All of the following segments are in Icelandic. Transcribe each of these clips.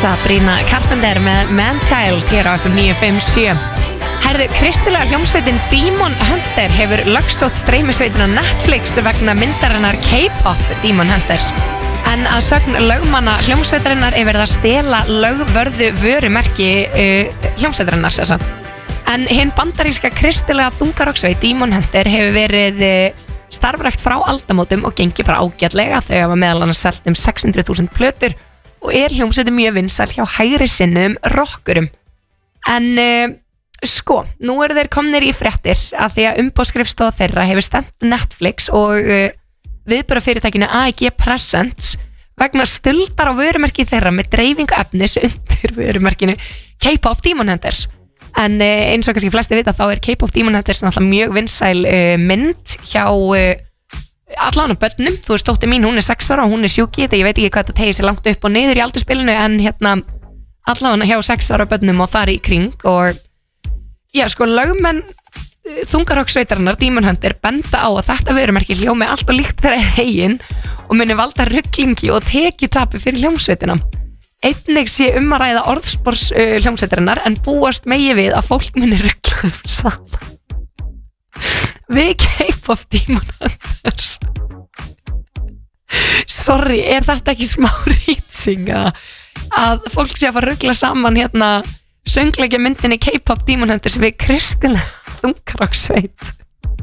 Sabrina Carpenter með Man-Child hér á FM 957. Herðu, kristilega hljómsveitin Demon Hunter hefur lögsótt streymisveitin á Netflix vegna myndarinnar K-pop Demon Hunters. En að sögn lögmanna hljómsveitarinnar er verið að stela lögvörðu vörumerki hljómsveitarinnar þess að. En hinn bandaríska kristilega þungarokksveit Demon Hunter hefur verið starfrækt frá aldamótum og gengi bara ágætlega. Þau hafa meðal annars selt 600.000 plötur og er hljómsveitin mjög vinsæl hjá hægri sinnum rockurum. En sko, nú eru þeir komnir í fréttir að því að umboðsskrifstofa þeirra hefur stemt Netflix og viðburðarfyrirtækinu AEG Presents vegna stuldar á vörumerki þeirra með dreifingu efnis undir vörumerkinu K-pop Demon Hunters. En eins og kannski flesti vita þá er K-pop Demon Hunters náttúrulega mjög vinsæl mynd hjá allan á börnum. Þú veist, dóttir mín, hún er 6 ára og hún er sjúki, ég veit ekki hvað þetta tegir sér langt upp og niður í aldurspilinu, en hérna allan hjá 6 ára börnum og þar í kring. Og já, sko, lögmenn þungarokksveitarinnar Demon Hunter benda á að þetta vörumerki hljómi allt og líkt þeirra eigin og muni valda ruglingi og tekjutapi fyrir hljómsveitina. Einnig sé að ræða orðspors hljómsveitarinnar en búast megi við að fólk muni rugla saman við K-pop Demon Hunters. Sorry, er þetta ekki smá rýtsing að fólk sé að fara að rugla saman hérna söngleikja myndinni K-pop Demon Hunters við kristilega þungarokksveit?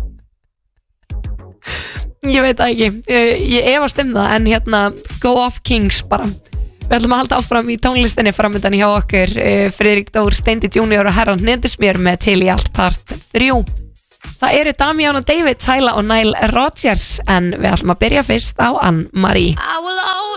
Ég veit það ekki, ég efast það, en hérna go off Kings bara. Við ætlum að halda áfram í tónlistinni framöndan hjá okkur. Friðrik Dór, Steindi Junior og Herran Hnendismér með Til í allt part 3. Það eru Damian og David, Tyla og Nile Rodgers, en við ætlum að byrja fyrst á Anne Marie.